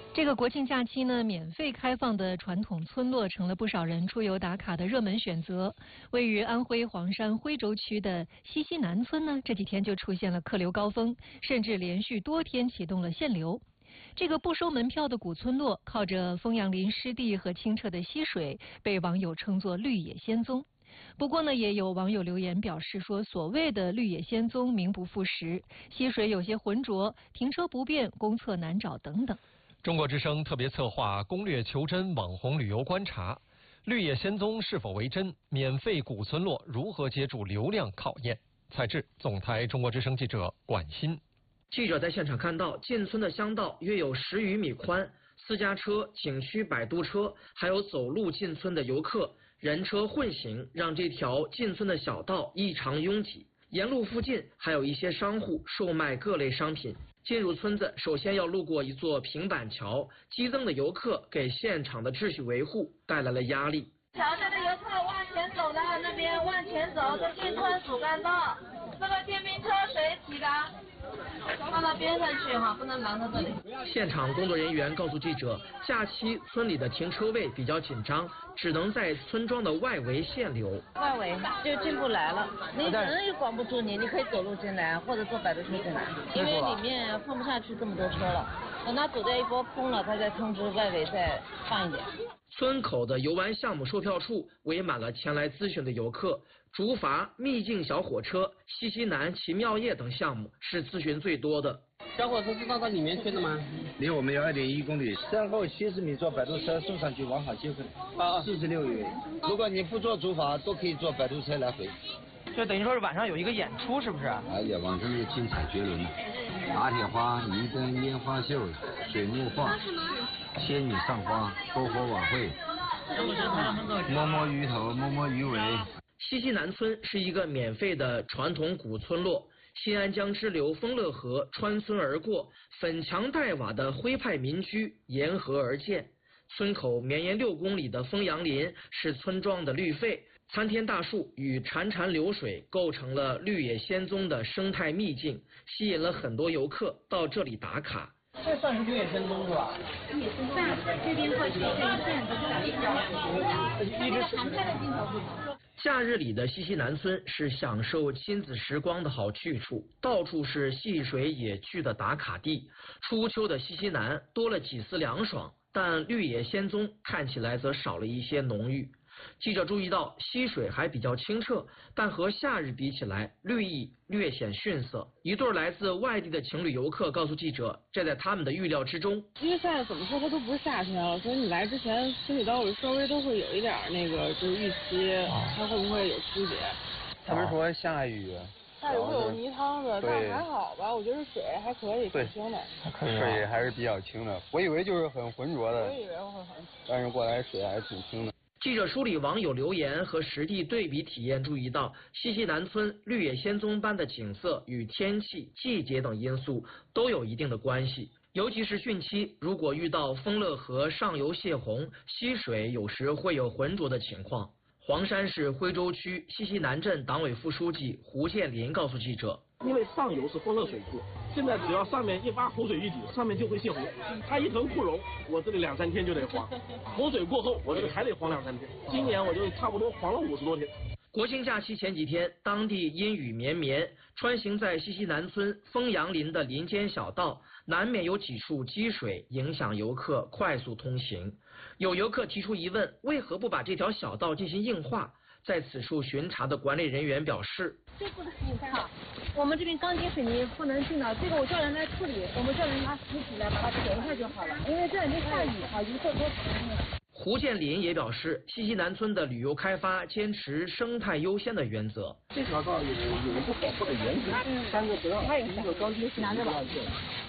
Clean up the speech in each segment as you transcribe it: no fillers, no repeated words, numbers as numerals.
这个国庆假期呢，免费开放的传统村落成了不少人出游打卡的热门选择。位于安徽黄山徽州区的西溪南村呢，这几天就出现了客流高峰，甚至连续多天启动了限流。这个不收门票的古村落，靠着枫杨林湿地和清澈的溪水，被网友称作绿野仙踪。不过呢，也有网友留言表示说，所谓的绿野仙踪名不副实，溪水有些浑浊，停车不便，公厕难找等等。 中国之声特别策划攻略求真网红旅游观察，绿野仙踪是否为真？免费古村落如何接住流量考验？采制总台中国之声记者管欣。 记者在现场看到，进村的乡道约有10余米宽，私家车、景区摆渡车，还有走路进村的游客，人车混行，让这条进村的小道异常拥挤。沿路附近还有一些商户售卖各类商品。进入村子，首先要路过一座平板桥，激增的游客给现场的秩序维护带来了压力。 桥下的游客往前走的，那边往前走，这进村主干道，这个电瓶车谁骑的？放到边上去哈，不能拦到这里。 现场工作人员告诉记者，假期村里的停车位比较紧张，只能在村庄的外围限流。 外围就进不来了，你人也管不住你，你可以走路进来，或者坐摆渡车进来，因为里面放不下去这么多车了。等他走掉一波空了，他再通知外围再放一点。 村口的游玩项目售票处围满了前来咨询的游客，竹筏、秘境小火车、西溪南奇妙夜等项目是咨询最多的。 小火车是到里面去的吗？ 离我们有2.1公里，然后70米坐摆渡车送上去往返接回，46元。如果你不坐竹筏，都可以坐摆渡车来回。 就等于说是晚上有一个演出，是不是？ 哎呀，晚上是精彩绝伦，打铁花、迷灯、烟花秀、水墨画、仙女上花、篝火晚会、摸摸鱼头、摸摸鱼尾。 西溪南村是一个免费的传统古村落，新安江支流丰乐河穿村而过，粉墙黛瓦的徽派民居沿河而建。村口绵延6公里的枫杨林是村庄的绿肺，参天大树与潺潺流水构成了绿野仙踪的生态秘境，吸引了很多游客到这里打卡。 这算是绿野仙踪是吧？ 也是算，这边过去这一线都是比较常态的镜头。 假日里的西溪南村是享受亲子时光的好去处，到处是戏水野趣的打卡地。初秋的西溪南多了几丝凉爽，但绿野仙踪看起来则少了一些浓郁。记者注意到，溪水还比较清澈，但和夏日比起来，绿意略显逊色。一对来自外地的情侣游客告诉记者，这在他们的预料之中。 因为现在怎么说它都不是夏天了，所以你来之前心里稍微都会有一点那个就是预期，它会不会有区别？ 他们说下雨。 下雨会有泥汤子，但还好吧，我觉得水还可以，挺清的。 水还是比较清的，我以为就是很浑浊的。 我以为会很。 但是过来水还是挺清的。 记者梳理网友留言和实地对比体验，注意到西溪南村绿野仙踪般的景色与天气、季节等因素都有一定的关系。尤其是汛期，如果遇到丰乐河上游泄洪，溪水有时会有浑浊的情况。黄山市徽州区西溪南镇党委副书记胡建林告诉记者， 因为上游是丰乐水库，现在只要上面一发洪水一挤，上面就会泄洪。它一盆库容，我这里2、3天就得黄。洪水过后，我这个还得黄2、3天。今年我就差不多黄了50多天。 国庆假期前几天，当地阴雨绵绵，穿行在西溪南村枫杨林的林间小道，难免有几处积水，影响游客快速通行。有游客提出疑问，为何不把这条小道进行硬化？在此处巡查的管理人员表示， 这步的你看啊，我们这边钢筋水泥不能进的，这个我叫人来处理，我们叫人拿石子来把它填一下就好了，因为这两天下雨啊，一会多胡建林也表示，西溪南村的旅游开发坚持生态优先的原则。 这条道有一个保护的原则，3个不让，一个钢筋水泥不让进。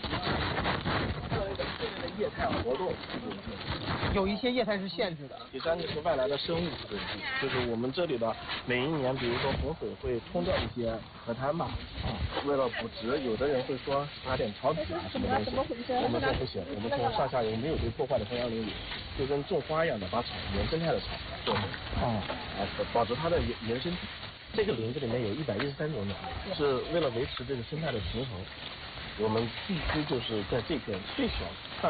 业态活动， 有一些业态是限制的。 第3就是外来的生物问题，就是我们这里的每一年，比如说洪水会冲掉一些河滩吧，为了补植，有的人会说撒点草籽啊什么东西，我们说不行，我们从上下游没有被破坏的枫杨林里，就跟种花一样的把草原生态的草种保持它的原生体。这个林子里面有113种鸟类，是为了维持这个生态的平衡，我们必须就是在这片最小